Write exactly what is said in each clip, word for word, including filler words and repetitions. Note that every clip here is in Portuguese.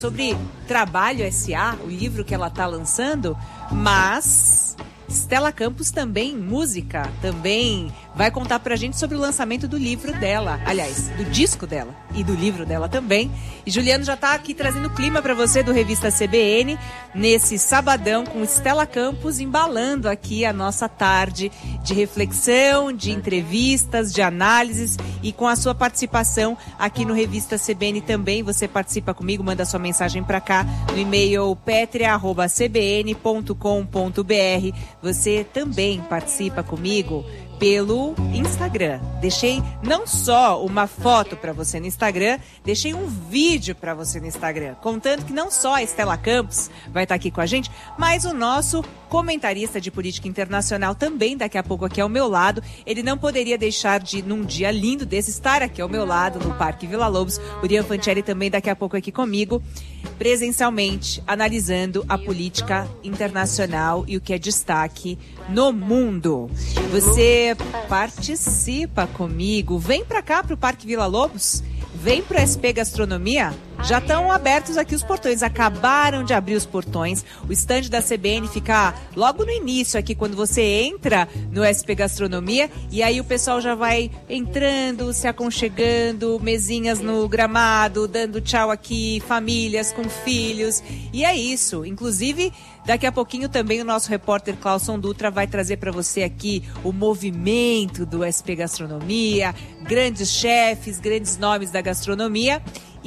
sobre Trabalho S A, o livro que ela está lançando, mas Stella Campos também, música, também vai contar pra gente sobre o lançamento do livro dela, aliás, do disco dela e do livro dela também. E Juliano já tá aqui trazendo clima pra você do Revista C B N, nesse sabadão com Stella Campos embalando aqui a nossa tarde de reflexão, de entrevistas, de análises e com a sua participação aqui no Revista C B N também. Você participa comigo, manda sua mensagem pra cá no e-mail petria arroba c b n ponto com ponto b r. Você também participa comigo pelo Instagram. Deixei não só uma foto para você no Instagram, deixei um vídeo para você no Instagram, contando que não só a Stella Campos vai estar aqui com a gente, mas o nosso comentarista de política internacional também daqui a pouco aqui ao meu lado. Ele não poderia deixar de, num dia lindo desse, estar aqui ao meu lado no Parque Vila Lobos. O Rian Fancelli também daqui a pouco aqui comigo, presencialmente, analisando a política internacional e o que é destaque no mundo. Você participa comigo, vem pra cá pro Parque Vila Lobos, vem pro S P Gastronomia. Já estão abertos aqui os portões, acabaram de abrir os portões. O estande da C B N fica logo no início aqui, quando você entra no S P Gastronomia. E aí o pessoal já vai entrando, se aconchegando, mesinhas no gramado, dando tchau aqui, famílias com filhos. E é isso. Inclusive, daqui a pouquinho também o nosso repórter Clauson Dutra vai trazer para você aqui o movimento do S P Gastronomia, grandes chefes, grandes nomes da gastronomia.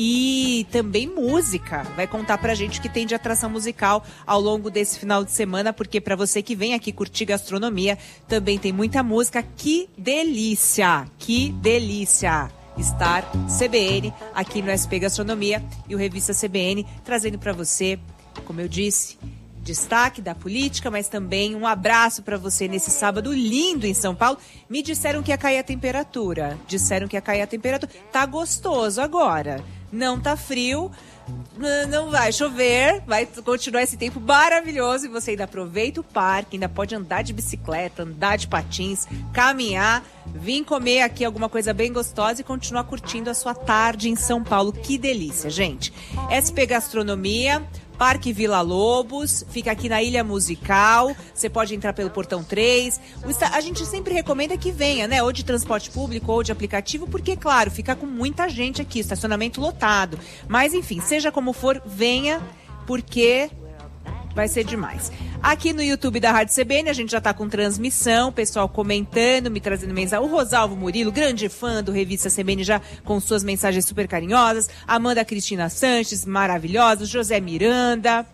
E também música, vai contar pra gente o que tem de atração musical ao longo desse final de semana, porque pra você que vem aqui curtir gastronomia, também tem muita música. Que delícia, que delícia estar C B N aqui no S P Gastronomia e o Revista C B N trazendo pra você, como eu disse, destaque da política, mas também um abraço para você nesse sábado lindo em São Paulo. Me disseram que ia cair a temperatura. Disseram que ia cair a temperatura. Tá gostoso agora. Não tá frio. Não vai chover. Vai continuar esse tempo maravilhoso. E você ainda aproveita o parque, ainda pode andar de bicicleta, andar de patins, caminhar, vir comer aqui alguma coisa bem gostosa e continuar curtindo a sua tarde em São Paulo. Que delícia, gente. S P Gastronomia, Parque Vila Lobos, fica aqui na Ilha Musical, você pode entrar pelo Portão três. A gente sempre recomenda que venha, né? Ou de transporte público ou de aplicativo, porque, claro, fica com muita gente aqui, estacionamento lotado. Mas, enfim, seja como for, venha, porque vai ser demais. Aqui no YouTube da Rádio C B N, a gente já tá com transmissão, pessoal comentando, me trazendo mensagem. O Rosalvo Murilo, grande fã do Revista C B N, já com suas mensagens super carinhosas. Amanda Cristina Sanches, maravilhosa. José Miranda.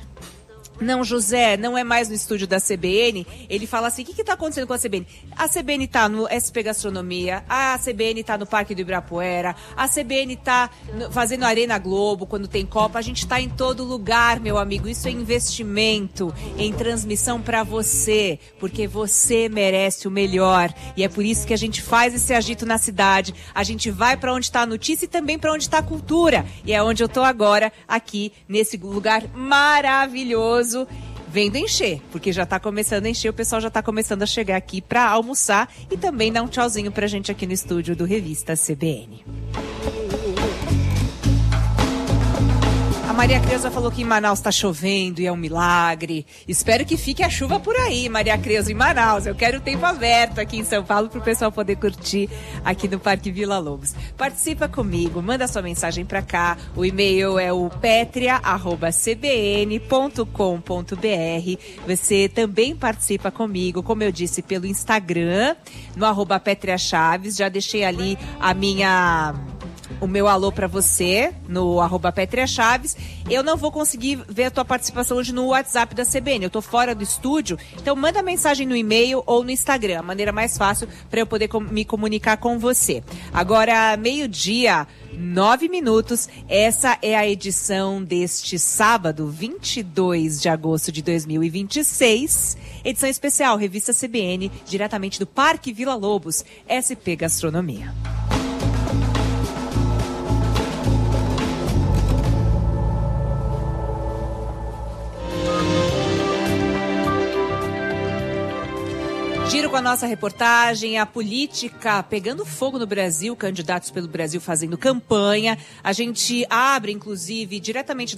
Não, José, não é mais no estúdio da C B N. Ele fala assim, o que que tá acontecendo com a C B N? A C B N tá no S P Gastronomia, a C B N tá no Parque do Ibirapuera, a C B N tá no, fazendo Arena Globo quando tem Copa. A gente tá em todo lugar, meu amigo. Isso é investimento em transmissão pra você, porque você merece o melhor. E é por isso que a gente faz esse agito na cidade. A gente vai pra onde tá a notícia e também pra onde tá a cultura. E é onde eu tô agora, aqui, nesse lugar maravilhoso, vendo encher, porque já tá começando a encher, o pessoal já tá começando a chegar aqui pra almoçar e também dar um tchauzinho pra gente aqui no estúdio do Revista C B N. A Maria Creuza falou que em Manaus tá chovendo e é um milagre. Espero que fique a chuva por aí, Maria Creuza, em Manaus. Eu quero o tempo aberto aqui em São Paulo pro pessoal poder curtir aqui no Parque Vila Lobos. Participa comigo, manda sua mensagem pra cá. O e-mail é o petria arroba c b n ponto com ponto b r. Você também participa comigo, como eu disse, pelo Instagram, no arroba Petria Chaves. Já deixei ali a minha... o meu alô pra você, no arroba Petria Chaves. Eu não vou conseguir ver a tua participação hoje no WhatsApp da C B N. Eu tô fora do estúdio, então manda mensagem no e-mail ou no Instagram, a maneira mais fácil para eu poder com- me comunicar com você. Agora, meio-dia, nove minutos, essa é a edição deste sábado, vinte e dois de agosto de dois mil e vinte e seis. Edição especial, Revista C B N, diretamente do Parque Vila Lobos, S P Gastronomia. Giro com a nossa reportagem, a política pegando fogo no Brasil, candidatos pelo Brasil fazendo campanha. A gente abre, inclusive, diretamente